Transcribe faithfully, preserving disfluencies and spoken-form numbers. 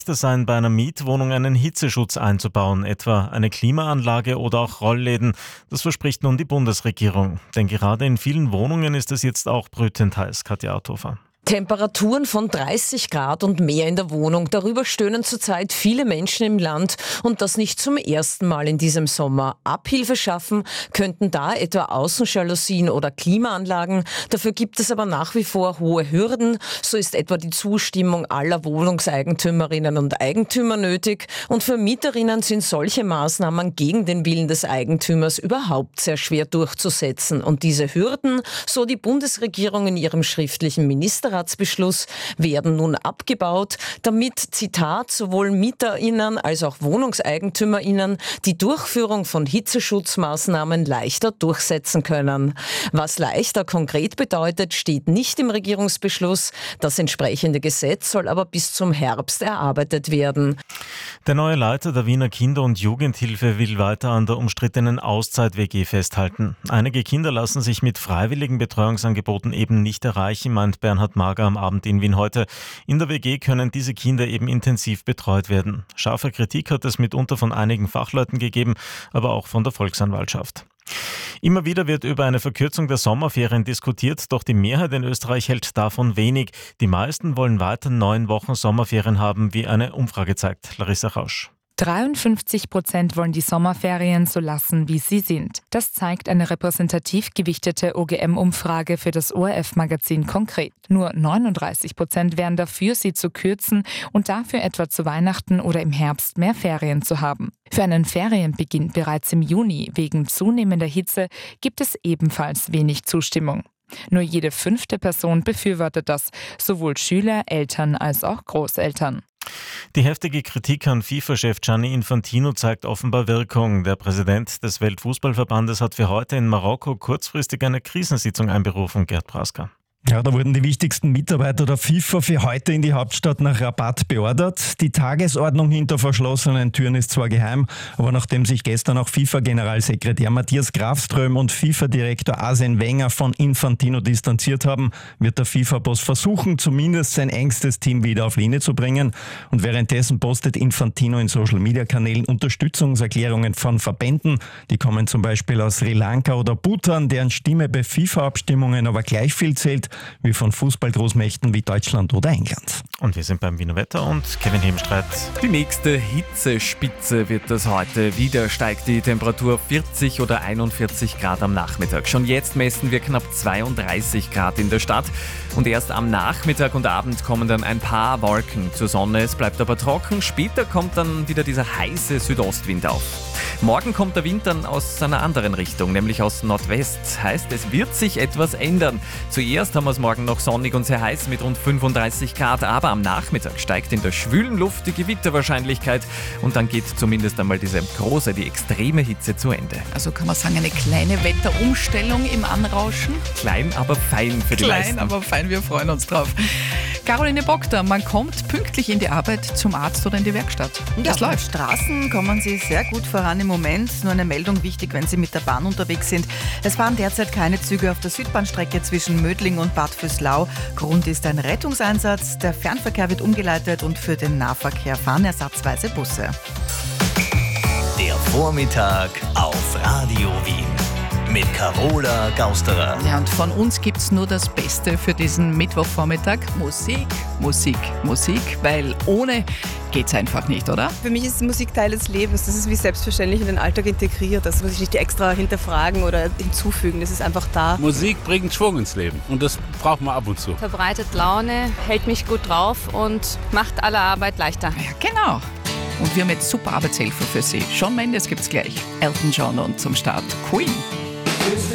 sein, bei einer Mietwohnung einen Hitzeschutz einzubauen, etwa eine Klimaanlage oder auch Rollläden. Das verspricht nun die Bundesregierung. Denn gerade in vielen Wohnungen ist es jetzt auch brütend heiß, Katja Arthofer. Temperaturen von dreißig Grad und mehr in der Wohnung. Darüber stöhnen zurzeit viele Menschen im Land und das nicht zum ersten Mal in diesem Sommer. Abhilfe schaffen könnten da etwa Außenjalousien oder Klimaanlagen. Dafür gibt es aber nach wie vor hohe Hürden. So ist etwa die Zustimmung aller Wohnungseigentümerinnen und Eigentümer nötig. Und für Mieterinnen sind solche Maßnahmen gegen den Willen des Eigentümers überhaupt sehr schwer durchzusetzen. Und diese Hürden, so die Bundesregierung in ihrem schriftlichen Ministerrat, Beschluss, werden nun abgebaut, damit, Zitat, sowohl MieterInnen als auch WohnungseigentümerInnen die Durchführung von Hitzeschutzmaßnahmen leichter durchsetzen können. Was leichter konkret bedeutet, steht nicht im Regierungsbeschluss. Das entsprechende Gesetz soll aber bis zum Herbst erarbeitet werden. Der neue Leiter der Wiener Kinder- und Jugendhilfe will weiter an der umstrittenen Auszeit-W G festhalten. Einige Kinder lassen sich mit freiwilligen Betreuungsangeboten eben nicht erreichen, meint Bernhard Mager am Abend in Wien heute. In der W G können diese Kinder eben intensiv betreut werden. Scharfe Kritik hat es mitunter von einigen Fachleuten gegeben, aber auch von der Volksanwaltschaft. Immer wieder wird über eine Verkürzung der Sommerferien diskutiert, doch die Mehrheit in Österreich hält davon wenig. Die meisten wollen weiter neun Wochen Sommerferien haben, wie eine Umfrage zeigt. Larissa Rausch. dreiundfünfzig Prozent wollen die Sommerferien so lassen, wie sie sind. Das zeigt eine repräsentativ gewichtete O G M-Umfrage für das O R F-Magazin Konkret. Nur neununddreißig Prozent wären dafür, sie zu kürzen und dafür etwa zu Weihnachten oder im Herbst mehr Ferien zu haben. Für einen Ferienbeginn bereits im Juni wegen zunehmender Hitze gibt es ebenfalls wenig Zustimmung. Nur jede fünfte Person befürwortet das, sowohl Schüler, Eltern als auch Großeltern. Die heftige Kritik an FIFA-Chef Gianni Infantino zeigt offenbar Wirkung. Der Präsident des Weltfußballverbandes hat für heute in Marokko kurzfristig eine Krisensitzung einberufen, Gerd Prasker. Ja, da wurden die wichtigsten Mitarbeiter der FIFA für heute in die Hauptstadt nach Rabat beordert. Die Tagesordnung hinter verschlossenen Türen ist zwar geheim, aber nachdem sich gestern auch FIFA-Generalsekretär Matthias Grafström und FIFA-Direktor Arsene Wenger von Infantino distanziert haben, wird der FIFA-Boss versuchen, zumindest sein engstes Team wieder auf Linie zu bringen. Und währenddessen postet Infantino in Social-Media-Kanälen Unterstützungserklärungen von Verbänden. Die kommen zum Beispiel aus Sri Lanka oder Bhutan, deren Stimme bei FIFA-Abstimmungen aber gleich viel zählt wie von Fußballgroßmächten wie Deutschland oder England. Und wir sind beim Wiener Wetter und Kevin Hebenstreit. Die nächste Hitzespitze wird das heute. Wieder steigt die Temperatur auf vierzig oder einundvierzig Grad am Nachmittag. Schon jetzt messen wir knapp zweiunddreißig Grad in der Stadt. Und erst am Nachmittag und Abend kommen dann ein paar Wolken zur Sonne. Es bleibt aber trocken. Später kommt dann wieder dieser heiße Südostwind auf. Morgen kommt der Wind dann aus einer anderen Richtung, nämlich aus Nordwest. Heißt, es wird sich etwas ändern. Zuerst haben wir es morgen noch sonnig und sehr heiß mit rund fünfunddreißig Grad, aber am Nachmittag steigt in der schwülen Luft die Gewitterwahrscheinlichkeit und dann geht zumindest einmal diese große, die extreme Hitze zu Ende. Also kann man sagen, eine kleine Wetterumstellung im Anrauschen? Klein, aber fein für die Klein, meisten. aber fein, wir freuen uns drauf. Caroline Bockter, man kommt pünktlich in die Arbeit, zum Arzt oder in die Werkstatt. Das ja, läuft. Straßen kommen Sie sehr gut voran im Moment. Nur eine Meldung wichtig, wenn Sie mit der Bahn unterwegs sind. Es fahren derzeit keine Züge auf der Südbahnstrecke zwischen Mödling und Bad Vöslau. Grund ist ein Rettungseinsatz. Der Fernverkehr wird umgeleitet und für den Nahverkehr fahren ersatzweise Busse. Der Vormittag auf Radio Wien. Mit Carola Gausterer. Ja, und von uns gibt's nur das Beste für diesen Mittwochvormittag. Musik, Musik, Musik, weil ohne geht's einfach nicht, oder? Für mich ist Musik Teil des Lebens. Das ist wie selbstverständlich in den Alltag integriert. Das muss ich nicht extra hinterfragen oder hinzufügen. Das ist einfach da. Musik bringt Schwung ins Leben und das braucht man ab und zu. Verbreitet Laune, hält mich gut drauf und macht alle Arbeit leichter. Ja, genau. Und wir haben jetzt super Arbeitshelfer für Sie. Shawn Mendes gibt's gleich. Elton John und zum Start Queen.